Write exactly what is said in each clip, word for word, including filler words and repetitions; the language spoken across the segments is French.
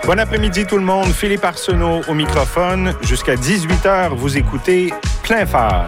Bon après-midi tout le monde, Philippe Arsenault au microphone. Jusqu'à dix-huit heures, vous écoutez Plein Phare.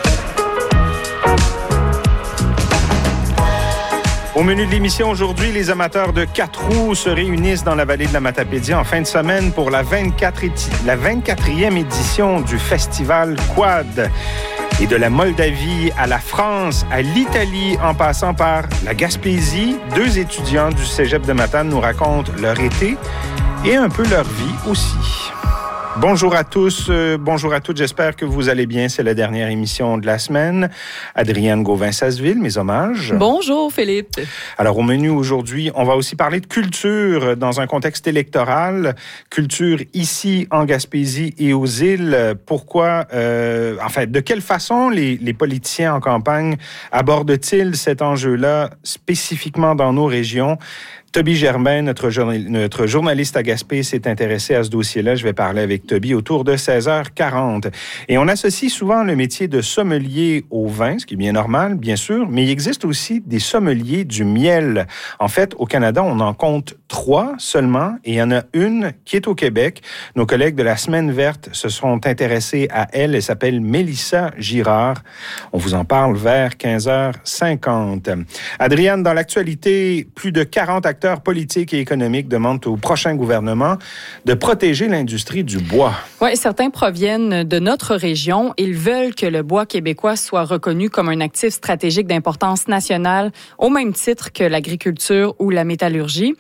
Au menu de l'émission aujourd'hui, les amateurs de quatre roues se réunissent dans la vallée de la Matapédia en fin de semaine pour la vingt-quatrième édition du festival Quad. Et de la Moldavie à la France, à l'Italie, en passant par la Gaspésie, deux étudiants du Cégep de Matane nous racontent leur été et un peu leur vie aussi. Bonjour à tous, euh, bonjour à toutes, j'espère que vous allez bien. C'est la dernière émission de la semaine. Adrienne Gauvin-Sasseville, mes hommages. Bonjour Philippe. Alors au menu aujourd'hui, on va aussi parler de culture dans un contexte électoral. Culture ici en Gaspésie et aux îles. Pourquoi, euh, en fait, de quelle façon les, les politiciens en campagne abordent-ils cet enjeu-là spécifiquement dans nos régions? Toby Germain, notre, journal, notre journaliste à Gaspé, s'est intéressé à ce dossier-là. Je vais parler avec Toby autour de seize heures quarante. Et on associe souvent le métier de sommelier au vin, ce qui est bien normal, bien sûr, mais il existe aussi des sommeliers du miel. En fait, au Canada, on en compte trois seulement, et il y en a une qui est au Québec. Nos collègues de la Semaine verte se sont intéressés à elle. Elle s'appelle Mélissa Girard. On vous en parle vers quinze heures cinquante. Adrienne, dans l'actualité, plus de quarante acteurs acteurs politiques et économiques demandent au prochain gouvernement de protéger l'industrie du bois. Oui, certains proviennent de notre région. Ils veulent que le bois québécois soit reconnu comme un actif stratégique d'importance nationale au même titre que l'agriculture ou la métallurgie.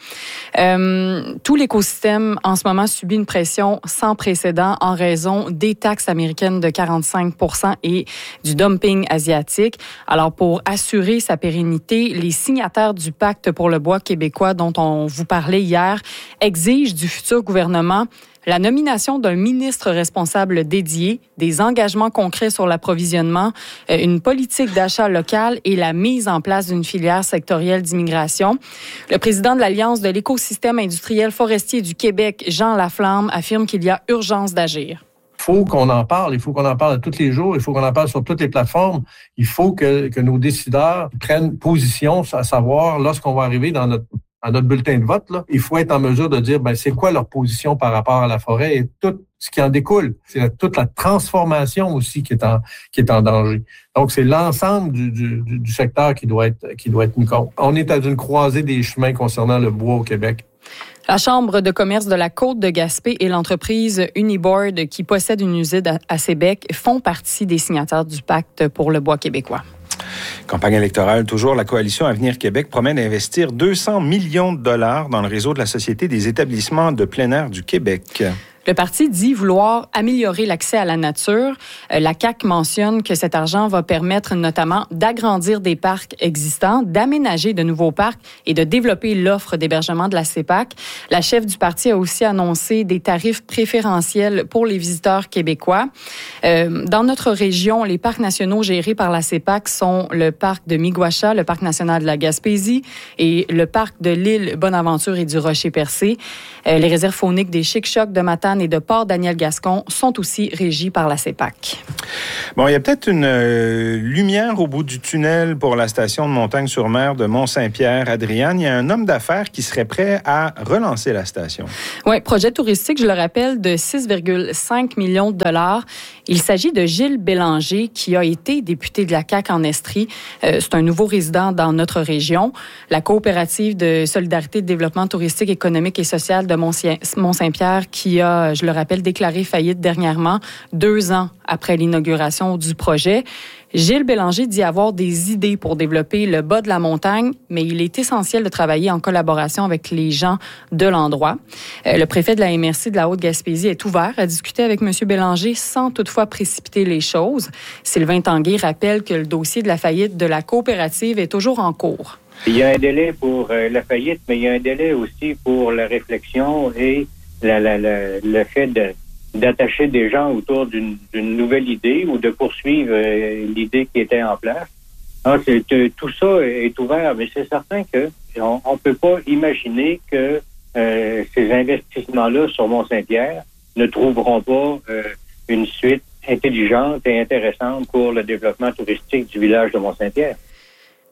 Euh, tout l'écosystème en ce moment subit une pression sans précédent en raison des taxes américaines de quarante-cinq pour cent et du dumping asiatique. Alors, pour assurer sa pérennité, les signataires du Pacte pour le bois québécois dont on vous parlait hier, exige du futur gouvernement la nomination d'un ministre responsable dédié, des engagements concrets sur l'approvisionnement, une politique d'achat local et la mise en place d'une filière sectorielle d'immigration. Le président de l'Alliance de l'écosystème industriel forestier du Québec, Jean Laflamme, affirme qu'il y a urgence d'agir. Il faut qu'on en parle, il faut qu'on en parle tous les jours, il faut qu'on en parle sur toutes les plateformes. Il faut que, que nos décideurs prennent position, à savoir, lorsqu'on va arriver dans notre à notre bulletin de vote, là, il faut être en mesure de dire ben, c'est quoi leur position par rapport à la forêt et tout ce qui en découle. C'est la, toute la transformation aussi qui est en, qui est en danger. Donc, c'est l'ensemble du, du, du secteur qui doit être, qui doit être mis compte. On est à une croisée des chemins concernant le bois au Québec. La Chambre de commerce de la Côte-de-Gaspé et l'entreprise Uniboard, qui possède une usine à, à Sébec, font partie des signataires du Pacte pour le bois québécois. Campagne électorale, toujours, la Coalition Avenir Québec promet d'investir deux cents millions de dollars dans le réseau de la Société des établissements de plein air du Québec. Le parti dit vouloir améliorer l'accès à la nature. La C A Q mentionne que cet argent va permettre notamment d'agrandir des parcs existants, d'aménager de nouveaux parcs et de développer l'offre d'hébergement de la C E P A C. La chef du parti a aussi annoncé des tarifs préférentiels pour les visiteurs québécois. Euh, dans notre région, les parcs nationaux gérés par la C E P A C sont le parc de Miguacha, le parc national de la Gaspésie et le parc de l'île Bonaventure et du Rocher-Percé. Euh, les réserves fauniques des Chic-Chocs de Matane et de Port-Daniel-Gascon sont aussi régis par la C E P A C. Bon, il y a peut-être une euh, lumière au bout du tunnel pour la station de Montagne-sur-Mer de Mont-Saint-Pierre. Adrienne, il y a un homme d'affaires qui serait prêt à relancer la station. Oui, projet touristique, je le rappelle, de six virgule cinq millions de dollars. Il s'agit de Gilles Bélanger, qui a été député de la C A Q en Estrie. Euh, c'est un nouveau résident dans notre région. La coopérative de solidarité de développement touristique, économique et social de Mont-Saint-Pierre, qui a, je le rappelle, déclaré faillite dernièrement, deux ans après l'inauguration du projet. Gilles Bélanger dit avoir des idées pour développer le bas de la montagne, mais il est essentiel de travailler en collaboration avec les gens de l'endroit. Euh, le préfet de la M R C de la Haute-Gaspésie est ouvert à discuter avec M. Bélanger sans toutefois précipiter les choses. Sylvain Tanguay rappelle que le dossier de la faillite de la coopérative est toujours en cours. Il y a un délai pour euh, la faillite, mais il y a un délai aussi pour la réflexion et la, la, la, le fait de d'attacher des gens autour d'une, d'une nouvelle idée ou de poursuivre euh, l'idée qui était en place. Alors, c'est, euh, tout ça est ouvert, mais c'est certain que on, on peut pas imaginer que euh, ces investissements-là sur Mont-Saint-Pierre ne trouveront pas euh, une suite intelligente et intéressante pour le développement touristique du village de Mont-Saint-Pierre.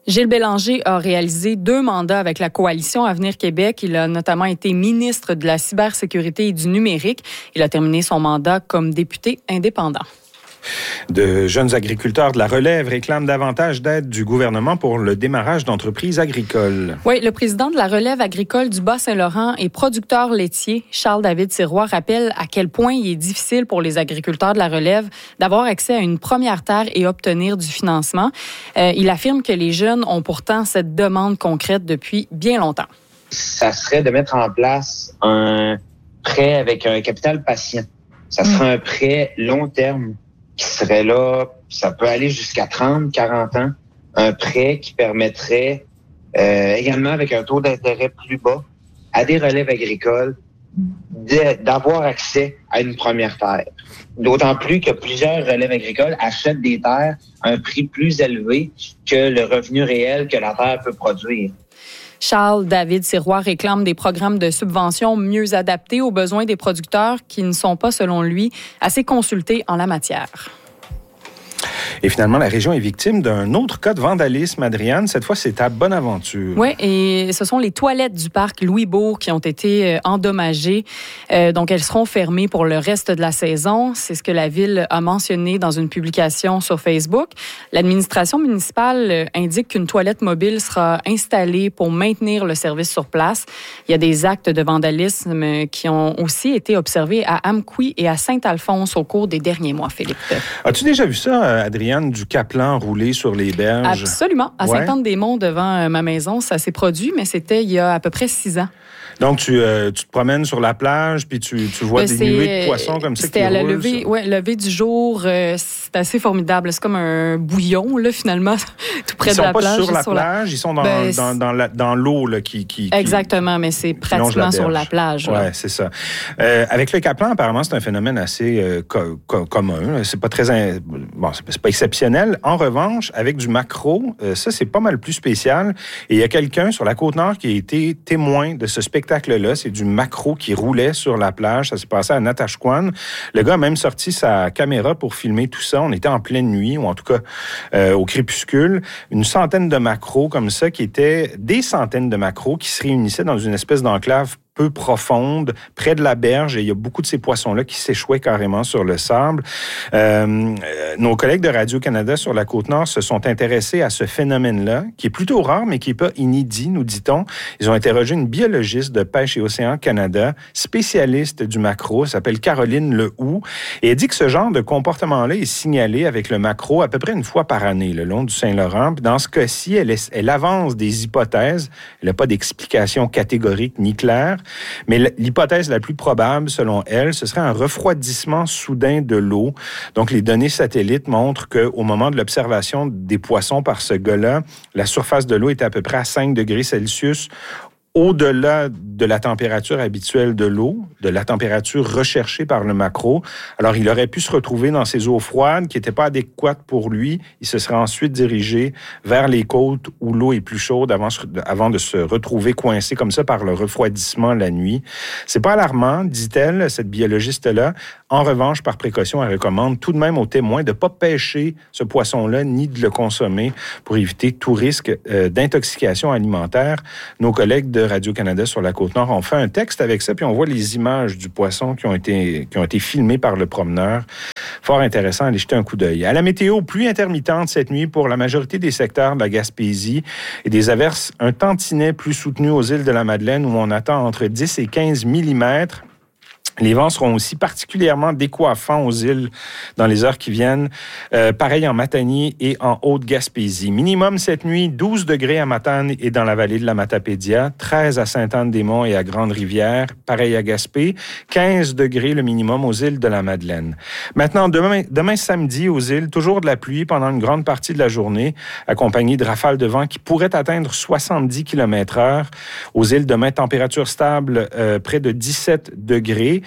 Gilles Bélanger a réalisé deux mandats avec la coalition Avenir Québec. Il a notamment été ministre de la cybersécurité et du numérique. Il a terminé son mandat comme député indépendant. De jeunes agriculteurs de la relève réclament davantage d'aide du gouvernement pour le démarrage d'entreprises agricoles. Oui, le président de la relève agricole du Bas-Saint-Laurent et producteur laitier, Charles-David Sirois, rappelle à quel point il est difficile pour les agriculteurs de la relève d'avoir accès à une première terre et obtenir du financement. Euh, il affirme que les jeunes ont pourtant cette demande concrète depuis bien longtemps. Ça serait de mettre en place un prêt avec un capital patient. Ça serait mmh. un prêt long terme qui serait là, ça peut aller jusqu'à trente, quarante ans, un prêt qui permettrait euh, également avec un taux d'intérêt plus bas à des relèves agricoles de, d'avoir accès à une première terre. D'autant plus que plusieurs relèves agricoles achètent des terres à un prix plus élevé que le revenu réel que la terre peut produire. Charles-David Sirois réclame des programmes de subvention mieux adaptés aux besoins des producteurs qui ne sont pas, selon lui, assez consultés en la matière. Et finalement, la région est victime d'un autre cas de vandalisme, Adrienne. Cette fois, c'est à Bonaventure. Oui, et ce sont les toilettes du parc Louis-Bourg qui ont été endommagées. Euh, donc, elles seront fermées pour le reste de la saison. C'est ce que la Ville a mentionné dans une publication sur Facebook. L'administration municipale indique qu'une toilette mobile sera installée pour maintenir le service sur place. Il y a des actes de vandalisme qui ont aussi été observés à Amqui et à Saint-Alphonse au cours des derniers mois, Philippe. As-tu déjà vu ça, Adrienne, du caplan roulé sur les berges? Absolument. À ouais. Sainte-Anne-des-Monts, devant ma maison, ça s'est produit, mais c'était il y a à peu près six ans. Donc, tu, euh, tu te promènes sur la plage, puis tu, tu vois ben, des nuées de poissons comme ça qui roulent. C'était à la levée, ouais, levée du jour. Euh, c'est assez formidable. C'est comme un bouillon, là, finalement, tout près ils de la plage. Ils sont pas sur la sur plage, la... ils sont dans, ben, dans, dans, la, dans l'eau là, qui, qui... Exactement, mais c'est pratiquement la sur la plage. Oui, c'est ça. Euh, avec le caplan, apparemment, c'est un phénomène assez euh, co- co- commun. C'est pas très... In... Bon, c'est, c'est pas exceptionnel. En revanche, avec du maquereau, euh, ça, c'est pas mal plus spécial. Et il y a quelqu'un sur la Côte-Nord qui a été témoin de ce spectacle-là. C'est du maquereau qui roulait sur la plage. Ça s'est passé à Natashquan. Le gars a même sorti sa caméra pour filmer tout ça. On était en pleine nuit, ou en tout cas euh, au crépuscule. Une centaine de maquereaux comme ça, qui étaient des centaines de maquereaux qui se réunissaient dans une espèce d'enclave peu profonde, près de la berge, et il y a beaucoup de ces poissons-là qui s'échouaient carrément sur le sable. Euh, nos collègues de Radio-Canada sur la Côte-Nord se sont intéressés à ce phénomène-là, qui est plutôt rare, mais qui n'est pas inédit, nous dit-on. Ils ont interrogé une biologiste de Pêche et Océan Canada, spécialiste du maquereau, elle s'appelle Caroline Lehoux, et elle dit que ce genre de comportement-là est signalé avec le maquereau à peu près une fois par année, le long du Saint-Laurent. Puis dans ce cas-ci, elle, est, elle avance des hypothèses. Elle n'a pas d'explication catégorique ni claire. Mais l'hypothèse la plus probable, selon elle, ce serait un refroidissement soudain de l'eau. Donc, les données satellites montrent qu'au moment de l'observation des poissons par ce gars-là, la surface de l'eau était à peu près à cinq degrés Celsius au-delà de la température habituelle de l'eau, de la température recherchée par le maquereau. Alors, il aurait pu se retrouver dans ces eaux froides qui n'étaient pas adéquates pour lui. Il se serait ensuite dirigé vers les côtes où l'eau est plus chaude avant, avant de se retrouver coincé comme ça par le refroidissement la nuit. C'est pas alarmant, dit-elle, cette biologiste-là. En revanche, par précaution, elle recommande tout de même aux témoins de ne pas pêcher ce poisson-là ni de le consommer pour éviter tout risque euh, d'intoxication alimentaire. Nos collègues de Radio-Canada sur la Côte-Nord ont fait un texte avec ça, puis on voit les images du poisson qui ont été, qui ont été filmées par le promeneur. Fort intéressant, allez jeter un coup d'œil. À la météo, pluie intermittente cette nuit pour la majorité des secteurs de la Gaspésie et des averses un tantinet plus soutenu aux îles de la Madeleine où on attend entre dix et quinze millimètres. Les vents seront aussi particulièrement décoiffants aux îles dans les heures qui viennent. Euh, pareil en Matanie et en Haute-Gaspésie. Minimum cette nuit, douze degrés à Matane et dans la vallée de la Matapédia, treize à Sainte-Anne-des-Monts et à Grande-Rivière, pareil à Gaspé, quinze degrés le minimum aux îles de la Madeleine. Maintenant, demain, demain samedi aux îles, toujours de la pluie pendant une grande partie de la journée, accompagnée de rafales de vent qui pourraient atteindre soixante-dix kilomètres heure. Aux îles, demain, température stable, euh, près de dix-sept degrés.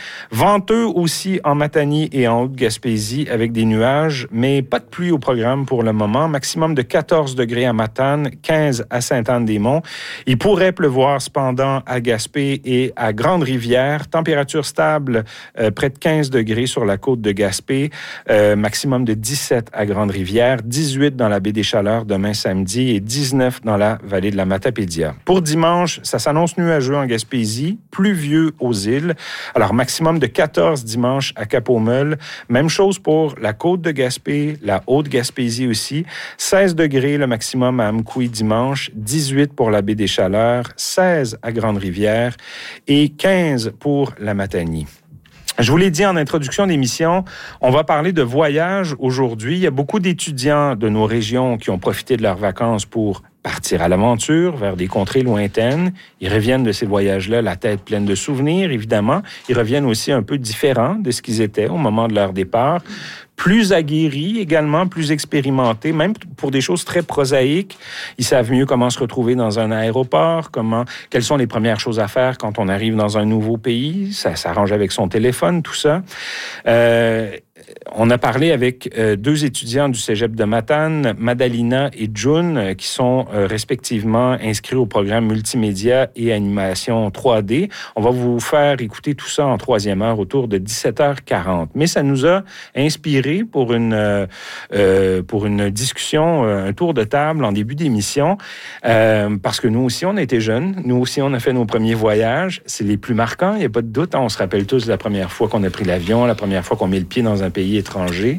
Venteux aussi en Matanie et en Haute-Gaspésie avec des nuages, mais pas de pluie au programme pour le moment. Maximum de quatorze degrés à Matane, quinze à Sainte-Anne-des-Monts. Il pourrait pleuvoir cependant à Gaspé et à Grande-Rivière. Température stable, euh, près de quinze degrés sur la côte de Gaspé. Euh, maximum de dix-sept à Grande-Rivière, dix-huit dans la baie des Chaleurs demain samedi et dix-neuf dans la vallée de la Matapédia. Pour dimanche, ça s'annonce nuageux en Gaspésie, pluvieux aux îles. Alors, maximum de quatorze dimanche à Cap-aux-Meules. Même chose pour la côte de Gaspé, la Haute-Gaspésie aussi. seize degrés le maximum à Amkoui dimanche, dix-huit pour la baie des Chaleurs, seize à Grande-Rivière et quinze pour la Matanie. Je vous l'ai dit en introduction d'émission, on va parler de voyage aujourd'hui. Il y a beaucoup d'étudiants de nos régions qui ont profité de leurs vacances pour partir à l'aventure vers des contrées lointaines. Ils reviennent de ces voyages-là la tête pleine de souvenirs, évidemment. Ils reviennent aussi un peu différents de ce qu'ils étaient au moment de leur départ. Plus aguerris également, plus expérimentés, même pour des choses très prosaïques. Ils savent mieux comment se retrouver dans un aéroport, comment, quelles sont les premières choses à faire quand on arrive dans un nouveau pays. Ça s'arrange avec son téléphone, tout ça. Euh, On a parlé avec euh, deux étudiants du Cégep de Matane, Madalina et June, euh, qui sont euh, respectivement inscrits au programme multimédia et animation trois D. On va vous faire écouter tout ça en troisième heure autour de dix-sept heures quarante. Mais ça nous a inspiré pour une, euh, euh, pour une discussion, euh, un tour de table en début d'émission, euh, parce que nous aussi, on était jeunes. Nous aussi, on a fait nos premiers voyages. C'est les plus marquants, il n'y a pas de doute. On se rappelle tous de la première fois qu'on a pris l'avion, la première fois qu'on met le pied dans un pays étranger.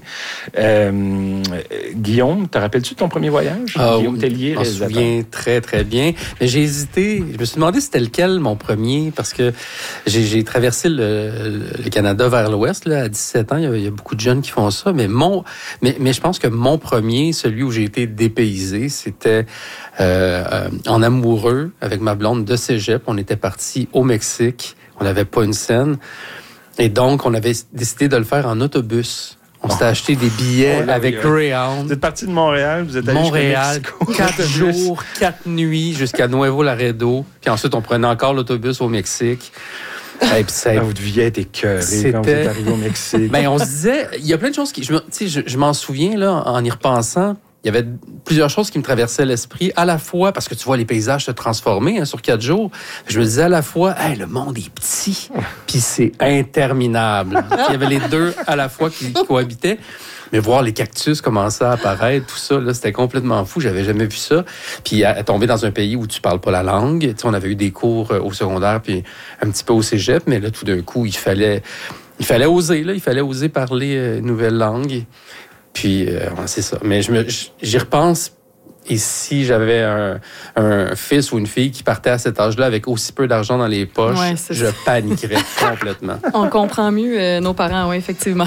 Euh, Guillaume, te rappelles-tu de ton premier voyage? Ah, Guillaume Tellier, je m'en souviens très, très bien. Mais j'ai hésité. Je me suis demandé c'était lequel mon premier, parce que j'ai, j'ai traversé le, le Canada vers l'ouest là, à dix-sept ans. Il y, a, il y a beaucoup de jeunes qui font ça. Mais, mon, mais, mais je pense que mon premier, celui où j'ai été dépaysé, c'était euh, euh, en amoureux avec ma blonde de cégep. On était partis au Mexique. On n'avait pas une scène. Et donc, on avait décidé de le faire en autobus. On s'était oh. acheté des billets oh là, avec oui, oui. Greyhound. Vous êtes parti de Montréal, vous êtes allé Montréal, quatre jours, quatre nuits jusqu'à Nuevo Laredo. Puis ensuite, on prenait encore l'autobus au Mexique. Et puis ça, ah, vous deviez être écœuré quand vous êtes arrivé au Mexique. Ben, on se disait, il y a plein de choses qui... Je, je, je m'en souviens, là, en y repensant. Il y avait plusieurs choses qui me traversaient l'esprit, à la fois, parce que tu vois les paysages se transformer hein, sur quatre jours. Je me disais à la fois, hey, le monde est petit, puis c'est interminable. Il y avait les deux à la fois qui cohabitaient. Mais voir les cactus commencer à apparaître, tout ça, là, c'était complètement fou. J'avais jamais vu ça. Puis à, à tomber dans un pays où tu parles pas la langue. Tu sais, on avait eu des cours euh, au secondaire, puis un petit peu au cégep, mais là, tout d'un coup, il fallait, il fallait oser, là, il fallait oser parler euh, une nouvelle langue. Puis, euh, c'est ça. Mais je me, j'y repense. Et si j'avais un, un fils ou une fille qui partait à cet âge-là avec aussi peu d'argent dans les poches, ouais, je ça. paniquerais complètement. On comprend mieux euh, nos parents, oui, effectivement.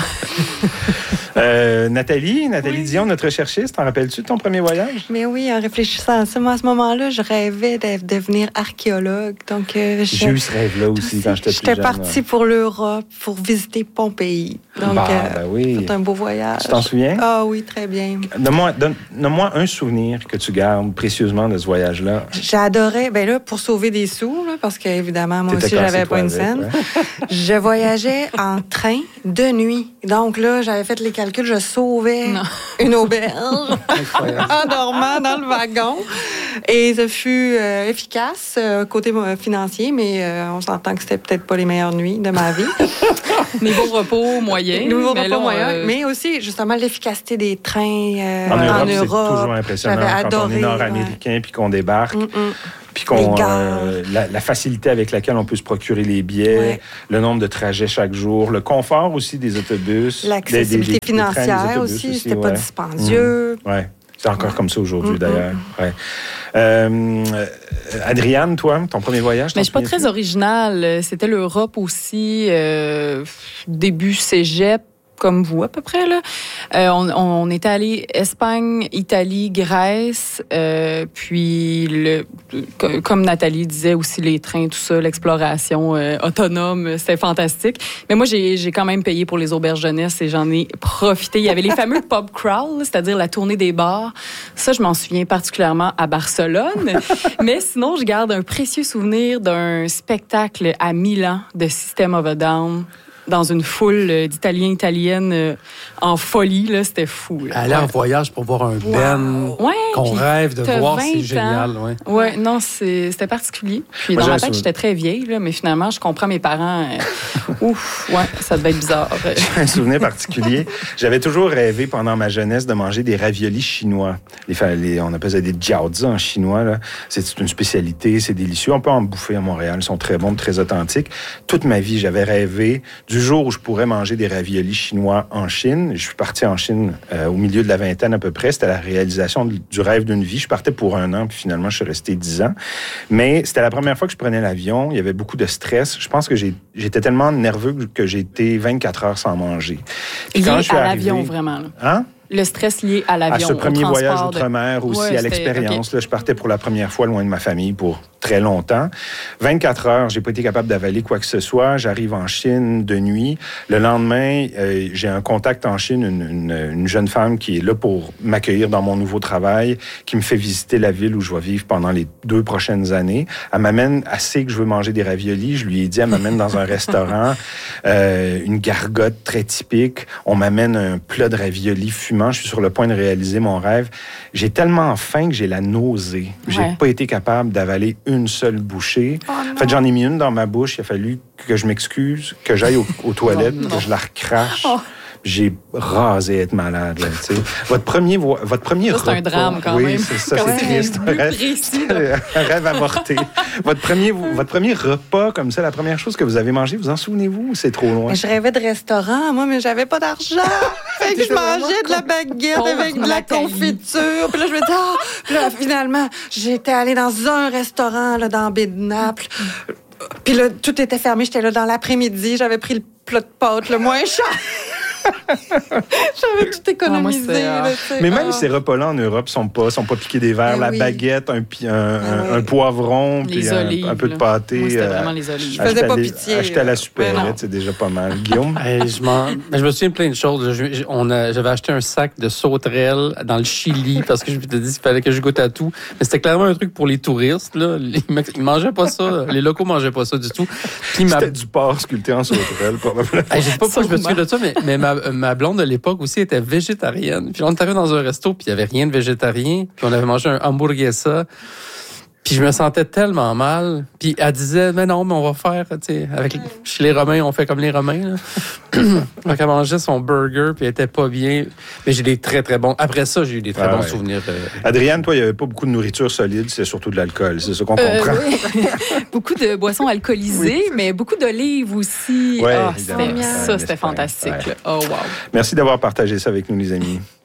Euh, Nathalie, Nathalie oui. Dion, notre cherchiste, t'en rappelles-tu de ton premier voyage? Mais oui, en réfléchissant à ça, moi, à ce moment-là, je rêvais de devenir archéologue. Donc, euh, j'ai eu ce rêve-là aussi quand j'étais plus J'étais jeune. partie ouais. pour l'Europe, pour visiter Pompéi. Donc, bah, euh, ben oui. c'est un beau voyage. Tu t'en souviens? Ah oui, très bien. Donne-moi, donne, donne-moi un souvenir que tu gardes précieusement de ce voyage-là. J'adorais, ben là, pour sauver des sous, là, parce qu'évidemment, moi T'étais aussi, j'avais pas une scène. Ouais. Je voyageais en train de nuit. Donc là, j'avais fait les calculs, je sauvais non. une auberge en dormant dans le wagon. Et ça fut euh, efficace euh, côté financier, mais euh, on s'entend que c'était peut-être pas les meilleures nuits de ma vie. Niveau repos moyen. Niveau repos là, moyen, euh... mais aussi justement l'efficacité des trains euh, en Europe. En Europe c'est toujours impressionnant J'avais quand adoré, on est nord-américain ouais. puis qu'on débarque. Mm-mm. Puis qu'on euh, la, la facilité avec laquelle on peut se procurer les billets, ouais. le nombre de trajets chaque jour, le confort aussi des autobus, l'accessibilité des, des, des, des financière trains, des aussi, aussi, c'était ouais. pas dispendieux. Mmh. Ouais. C'est encore ouais. comme ça aujourd'hui, mm-hmm. d'ailleurs. Ouais. Euh, Adriane, toi, ton premier voyage? Mais je suis pas très originale. C'était l'Europe aussi, euh, début cégep. comme vous à peu près. Là. Euh, on, on est allé Espagne, Italie, Grèce, euh, puis le, comme Nathalie disait aussi, les trains, tout ça, l'exploration euh, autonome, c'était fantastique. Mais moi, j'ai, j'ai quand même payé pour les auberges jeunesse et j'en ai profité. Il y avait les fameux pub crawl, c'est-à-dire la tournée des bars. Ça, je m'en souviens particulièrement à Barcelone. Mais sinon, je garde un précieux souvenir d'un spectacle à Milan de System of a Down. Dans une foule d'Italiens, Italiennes euh, en folie, là, c'était fou. Là. Aller ouais. en voyage pour voir un ben ouais, qu'on rêve de voir, c'est génial. Oui, ouais. ouais, non, c'est, c'était particulier. Puis Moi, dans ma tête, souven... j'étais très vieille, là, mais finalement, je comprends mes parents. Euh, ouf, ouais, ça devait être bizarre. J'ai un souvenir particulier. J'avais toujours rêvé pendant ma jeunesse de manger des raviolis chinois. Les, les, on appelle ça des jiaozi en chinois. Là. C'est une spécialité, c'est délicieux. On peut en bouffer à Montréal. Ils sont très bons, très authentiques. Toute ma vie, j'avais rêvé du jour où je pourrais manger des raviolis chinois en Chine. Je suis parti en Chine euh, au milieu de la vingtaine à peu près. C'était la réalisation du rêve d'une vie. Je partais pour un an, puis finalement, je suis resté dix ans. Mais c'était la première fois que je prenais l'avion. Il y avait beaucoup de stress. Je pense que j'ai, j'étais tellement nerveux que j'ai été vingt-quatre heures sans manger. Puis quand je suis à arrivé, l'avion, vraiment. Là. Hein? Le stress lié à l'avion. À ce premier voyage outre-mer de... aussi, ouais, à l'expérience. Okay. Là, je partais pour la première fois loin de ma famille pour très longtemps. vingt-quatre heures, j'ai pas été capable d'avaler quoi que ce soit. J'arrive en Chine de nuit. Le lendemain, euh, j'ai un contact en Chine, une, une, une jeune femme qui est là pour m'accueillir dans mon nouveau travail, qui me fait visiter la ville où je vais vivre pendant les deux prochaines années. Elle m'amène, elle sait que je veux manger des raviolis. Je lui ai dit, elle m'amène dans un restaurant, euh, une gargote très typique. On m'amène un plat de raviolis fumant. Je suis sur le point de réaliser mon rêve. J'ai tellement faim que j'ai la nausée. J'ai ouais. pas été capable d'avaler une seule bouchée. Oh en fait, j'en ai mis une dans ma bouche. Il a fallu que je m'excuse, que j'aille aux, aux toilettes, oh que je la recrache. Oh. J'ai rasé être malade. Là, votre premier, votre premier ça, repas... C'est un drame, quand oui, même. Oui, c'est ça, quand c'est triste. Un rêve, précis, un rêve avorté. votre, premier, votre premier repas, comme ça, la première chose que vous avez mangé, vous en souvenez-vous ou c'est trop loin? Mais je rêvais de restaurant, moi, mais j'avais pas d'argent. Fait que je mangeais de la baguette oh, avec de la confiture. Puis là, je me disais, ah! Oh! Puis là, finalement, j'étais allée dans un restaurant, là, dans baie de Naples. Puis là, tout était fermé. J'étais là dans l'après-midi. J'avais pris le plat de pâtes le moins cher. J'avais tout économisé. Ah, moi, là, mais même ah. ces repas-là en Europe sont pas sont pas piqués des verres. La oui. baguette, un, un, un, ah, un poivron, puis un, un peu de pâté. Moi, c'était vraiment les olives. Je faisais pas pitié. Acheter à la supérette, c'est déjà pas mal. Guillaume? hey, je, je me souviens de plein de choses. Je, on a, j'avais acheté un sac de sauterelles dans le Chili parce que je m'étais dit qu'il fallait que je goûte à tout. Mais c'était clairement un truc pour les touristes. Là. Ils mangeaient pas ça. Les locaux mangeaient pas ça du tout. Puis c'était ma... du porc sculpté en sauterelles, probablement. Hey, je sais pas pourquoi je me souviens de ça, mais, mais ma, ma blonde de l'époque aussi était végétarienne. Puis on est arrivé dans un resto, puis il y avait rien de végétarien. Puis on avait mangé un hamburguesa. Puis je me sentais tellement mal. Puis elle disait, mais non, mais on va faire, tu sais, avec chez les Romains, on fait comme les Romains. Donc elle mangeait son burger, puis elle était pas bien. Mais j'ai des très, très bons... Après ça, j'ai eu des très ah, bons ouais. souvenirs. Euh... Adrienne, toi, il n'y avait pas beaucoup de nourriture solide, c'est surtout de l'alcool. C'est ça qu'on euh, comprend. Oui. Beaucoup de boissons alcoolisées, oui. mais beaucoup d'olives aussi. Ouais, oh, c'était, ça, c'était fantastique. Ouais. Oh, wow. Merci d'avoir partagé ça avec nous, les amis.